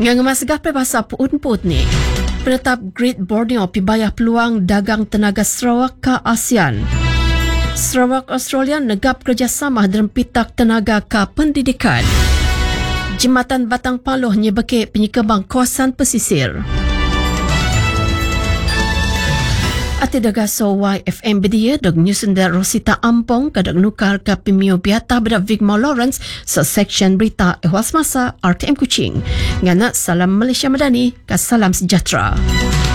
Ngang masgah peribahasa puun-puut ni. Penetap Great Borneo pibaya peluang dagang tenaga Sarawak ke ASEAN. Sarawak Australia negap kerjasama dalam pitak tenaga ke pendidikan. Jembatan Batang Paloh nyebekik penyekembang kawasan pesisir. Ati daga so YFM bedia dog nyusun da Rosita Ampong kadak nukar ka pimio biata beda Vigmo Lawrence sa section berita ehwas masa RTM Kuching. Ngana salam Malaysia Madani ka salam sejahtera.